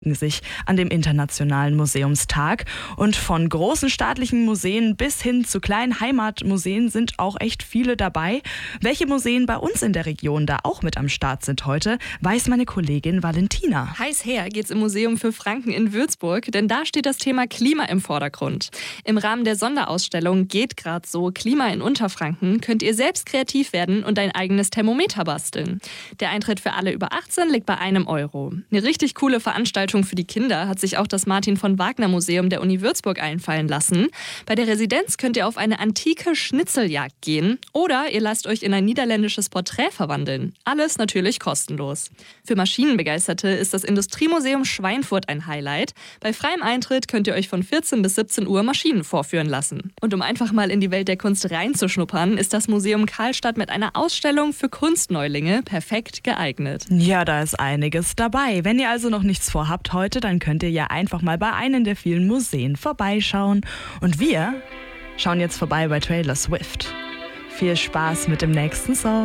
sich an dem Internationalen Museumstag. Und von großen staatlichen Museen bis hin zu kleinen Heimatmuseen sind auch echt viele dabei. Welche Museen bei uns in der Region da auch mit am Start sind heute, weiß meine Kollegin Valentina. Heiß her geht's im Museum für Franken in Würzburg, denn da steht das Thema Klima im Vordergrund. Im Rahmen der Sonderausstellung Geht grad so Klima in Unterfranken könnt ihr selbst kreativ werden und ein eigenes Thermometer basteln. Der Eintritt für alle über 18 liegt bei €1. Eine richtig coole Veranstaltung für die Kinder hat sich auch das Martin-von-Wagner-Museum der Uni Würzburg einfallen lassen. Bei der Residenz könnt ihr auf eine antike Schnitzeljagd gehen oder ihr lasst euch in ein niederländisches Porträt verwandeln. Alles natürlich kostenlos. Für Maschinenbegeisterte ist das Industriemuseum Schweinfurt ein Highlight. Bei freiem Eintritt könnt ihr euch von 14 bis 17 Uhr Maschinen vorführen lassen. Und um einfach mal in die Welt der Kunst reinzuschnuppern, ist das Museum Karlstadt mit einer Ausstellung für Kunstneulinge perfekt geeignet. Ja, da ist einiges dabei. Wenn ihr also noch nichts vorhabt heute, dann könnt ihr ja einfach mal bei einem der vielen Museen vorbeischauen. Und wir schauen jetzt vorbei bei Taylor Swift. Viel Spaß mit dem nächsten Song.